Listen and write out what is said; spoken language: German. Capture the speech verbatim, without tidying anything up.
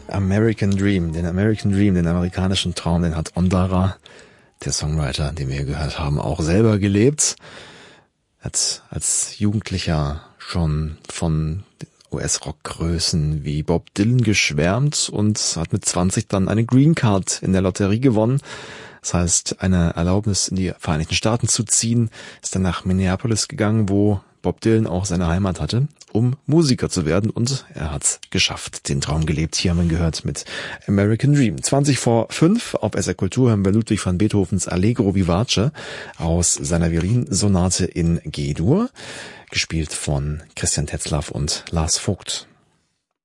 American Dream, den American Dream, den amerikanischen Traum, den hat Ondara, der Songwriter, den wir gehört haben, auch selber gelebt. Hat als Jugendlicher schon von U S-Rock-Größen wie Bob Dylan geschwärmt und hat mit zwanzig dann eine Green Card in der Lotterie gewonnen. Das heißt, eine Erlaubnis in die Vereinigten Staaten zu ziehen, ist dann nach Minneapolis gegangen, wo Bob Dylan auch seine Heimat hatte, um Musiker zu werden, und er hat's geschafft, den Traum gelebt. Hier haben wir ihn gehört mit American Dream. zwanzig vor fünf auf S R Kultur haben wir Ludwig van Beethovens Allegro Vivace aus seiner Violinsonate in G-Dur, gespielt von Christian Tetzlaff und Lars Vogt.